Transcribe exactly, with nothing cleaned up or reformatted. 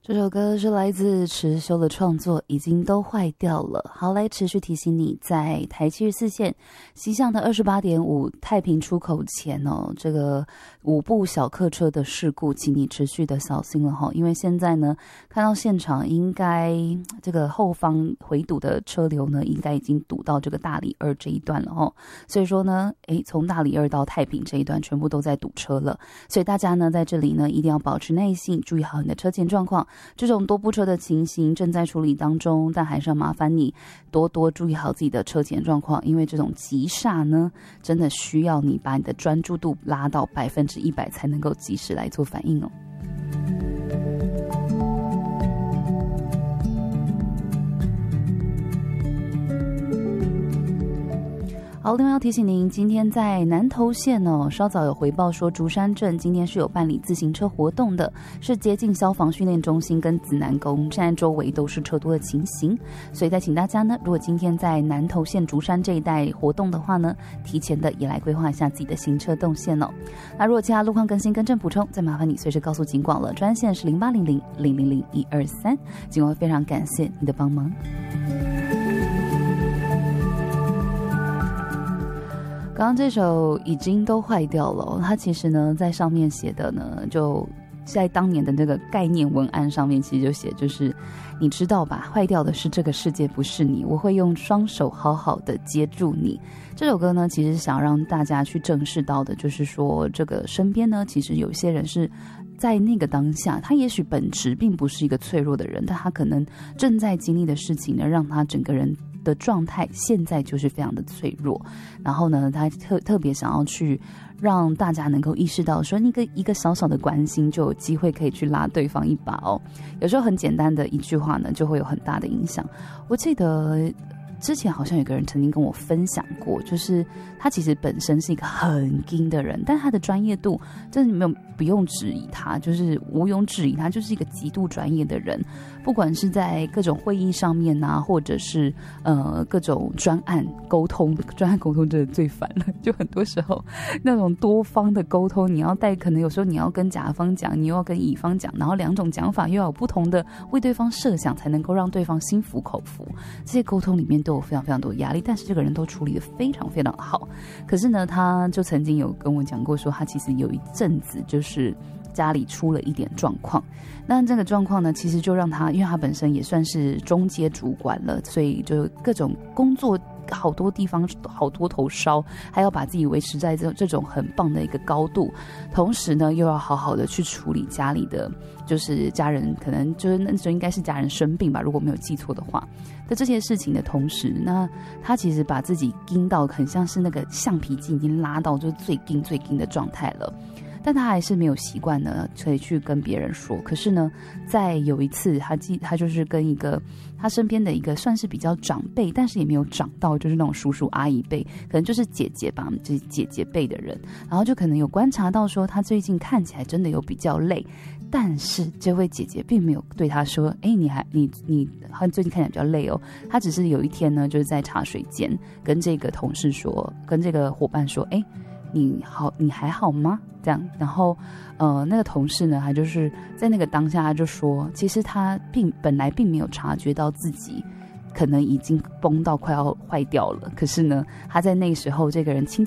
这首歌是来自池修的创作，已经都坏掉了。好，来持续提醒你，在台七十四线西向的 二十八点五 太平出口前哦，这个五部小客车的事故，请你持续的小心了哈。因为现在呢，看到现场应该这个后方回堵的车流呢，应该已经堵到这个大里二这一段了哈。所以说呢，诶，从大里二到太平这一段全部都在堵车了。所以大家呢，在这里呢，一定要保持耐性，注意好你的车前状况。这种多部车的情形正在处理当中，但还是要麻烦你多多注意好自己的车前状况，因为这种急刹呢，真的需要你把你的专注度拉到百分之一百才能够及时来做反应哦。好，另外要提醒您，今天在南投县哦，稍早有回报说，竹山镇今天是有办理自行车活动的，是接近消防训练中心跟紫南宫，现在周围都是车多的情形，所以再请大家呢，如果今天在南投县竹山这一带活动的话呢，提前的也来规划一下自己的行车动线哦。那如果其他路况更新、更正补充，再麻烦你随时告诉警广了，专线是零八零零零零零一二三，警广会非常感谢你的帮忙。刚刚这首已经都坏掉了，它其实呢在上面写的呢，就在当年的那个概念文案上面其实就写，就是你知道吧，坏掉的是这个世界不是你，我会用双手好好的接住你。这首歌呢其实想让大家去正视到的就是说，这个身边呢其实有些人是在那个当下，他也许本质并不是一个脆弱的人，但他可能正在经历的事情呢，让他整个人的状态现在就是非常的脆弱。然后呢，他特特别想要去让大家能够意识到说，那个一个小小的关心就有机会可以去拉对方一把哦。有时候很简单的一句话呢，就会有很大的影响。我记得之前好像有个人曾经跟我分享过，就是他其实本身是一个很硬的人，但他的专业度真的没有不用质疑他，就是毋庸置疑，他就是一个极度专业的人。不管是在各种会议上面啊，或者是呃各种专案沟通，专案沟通真的最烦了。就很多时候那种多方的沟通，你要带，可能有时候你要跟甲方讲，你又要跟乙方讲，然后两种讲法又要有不同的为对方设想，才能够让对方心服口服。这些沟通里面都有非常非常多压力，但是这个人都处理得非常非常好。可是呢，他就曾经有跟我讲过说，他其实有一阵子就是家里出了一点状况。那这个状况呢，其实就让他，因为他本身也算是中阶主管了，所以就各种工作好多地方好多头烧，还要把自己维持在这这种很棒的一个高度，同时呢又要好好的去处理家里的，就是家人可能就是那时候应该是家人生病吧，如果没有记错的话。在这些事情的同时，那他其实把自己盯到很像是那个橡皮筋已经拉到就是最盯最盯的状态了。但他还是没有习惯呢，可以去跟别人说。可是呢，在有一次，他记他就是跟一个他身边的一个算是比较长辈，但是也没有长到就是那种叔叔阿姨辈，可能就是姐姐吧，就是姐姐辈的人。然后就可能有观察到说，他最近看起来真的有比较累，但是这位姐姐并没有对他说：“哎，你还你你，他最近看起来比较累哦。”他只是有一天呢，就是在茶水间跟这个同事说，跟这个伙伴说：“哎。”你好，你还好吗？这样，然后，呃，那个同事呢，他就是在那个当下，他就说，其实他并本来并没有察觉到自己可能已经崩到快要坏掉了，可是呢，他在那时候，这个人轻